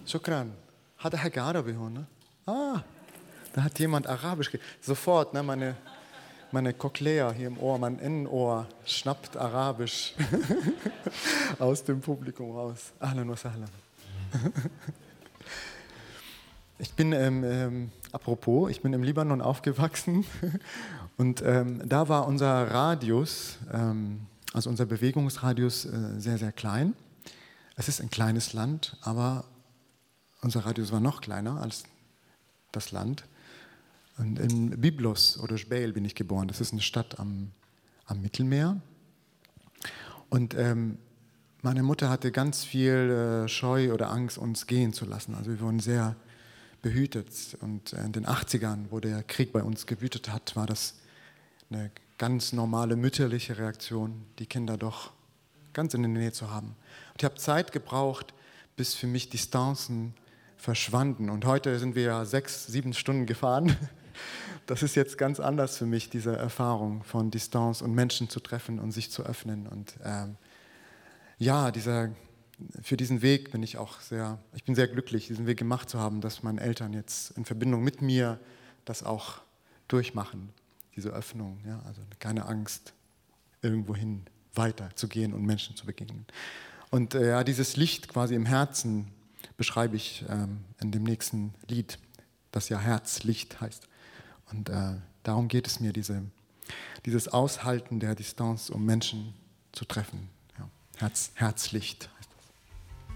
Shukran. Hada Hack Arabi ne? Da hat jemand Arabisch. Sofort, ne, meine Cochlea hier im Ohr, mein Innenohr schnappt Arabisch aus dem Publikum raus. Ahlan wa sahlan. Ich bin, ich bin im Libanon aufgewachsen und da war unser Radius, also unser Bewegungsradius sehr, sehr klein. Es ist ein kleines Land, aber unser Radius war noch kleiner als das Land. Und in Byblos oder Jbeil bin ich geboren. Das ist eine Stadt am Mittelmeer. Und meine Mutter hatte ganz viel Scheu oder Angst, uns gehen zu lassen. Also wir wurden sehr behütet. Und in den 80ern, wo der Krieg bei uns gewütet hat, war das eine ganz normale mütterliche Reaktion, die Kinder doch ganz in der Nähe zu haben. Und ich habe Zeit gebraucht, bis für mich Distanzen verschwanden. Und heute sind wir ja 6, 7 Stunden gefahren. Das ist jetzt ganz anders für mich, diese Erfahrung von Distanz und Menschen zu treffen und sich zu öffnen. Und für diesen Weg bin ich bin sehr glücklich, diesen Weg gemacht zu haben, dass meine Eltern jetzt in Verbindung mit mir das auch durchmachen, diese Öffnung. Ja? Also keine Angst, irgendwohin weiterzugehen und Menschen zu begegnen. Und dieses Licht quasi im Herzen beschreibe ich in dem nächsten Lied, das ja Herzlicht heißt. Und darum geht es mir, dieses Aushalten der Distanz, um Menschen zu treffen. Ja. Herzlicht heißt